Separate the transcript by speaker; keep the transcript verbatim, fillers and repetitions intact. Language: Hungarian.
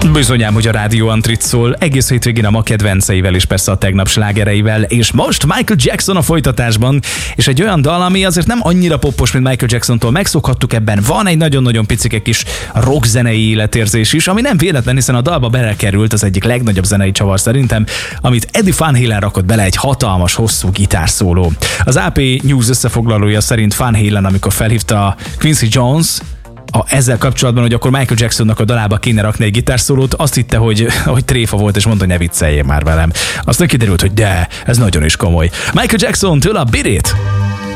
Speaker 1: Bizonyám, hogy a Rádió Antrit szól, egész hétvégén a ma kedvenceivel és persze a tegnap slágereivel, és most Michael Jackson a folytatásban, és egy olyan dal, ami azért nem annyira poppos, mint Michael Jacksontól, megszokhattuk ebben, van egy nagyon-nagyon picike kis rockzenei életérzés is, ami nem véletlen, hiszen a dalba belekerült az egyik legnagyobb zenei csavar szerintem, amit Eddie Van Halen rakott bele, egy hatalmas, hosszú gitárszóló. Az á pé News összefoglalója szerint Van Halen, amikor felhívta Quincy Jones, A, ezzel kapcsolatban, hogy akkor Michael Jacksonnak a dalába kéne rakni egy gitárszólót, azt hitte, hogy, hogy tréfa volt, és mondta, hogy ne vicceljél már velem. Aztán kiderült, hogy de, ez nagyon is komoly. Michael Jackson tőle a Beat It!